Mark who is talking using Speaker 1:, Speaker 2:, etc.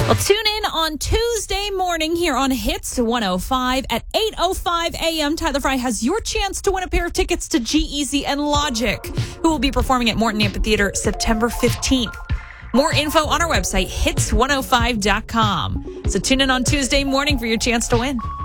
Speaker 1: Well, tune in on Tuesday morning here on Hits 105 at 8:05 a.m. Tyler Fry has your chance to win a pair of tickets to G-Eazy and Logic, who will be performing at Morton Amphitheater September 15th. More info on our website, hits105.com. So tune in on Tuesday morning for your chance to win.